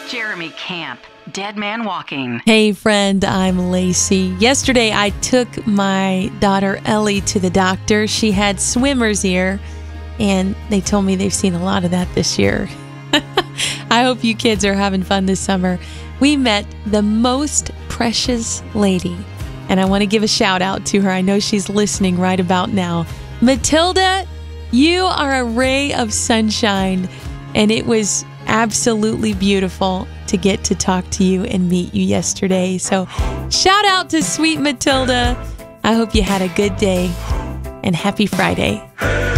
Jeremy Camp, Dead Man Walking. Hey friend, I'm Lacey. Yesterday I took my daughter Ellie to the doctor. She had swimmer's ear, and they told me they've seen a lot of that this year. I hope you kids are having fun this summer. We met the most precious lady, and I want to give a shout out to her. I know she's listening right about now. Matilda, you are a ray of sunshine, and it was absolutely beautiful to get to talk to you and meet you yesterday. So shout out to sweet Matilda. I hope you had a good day, and happy Friday.